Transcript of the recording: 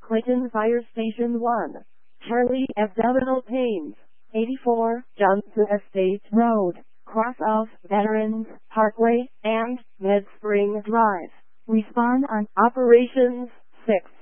Clayton Fire Station 1. Charlie abdominal pains. 84 Johnson Estate Road, cross of Veterans Parkway and Med Spring Drive. Respond on Operations 6.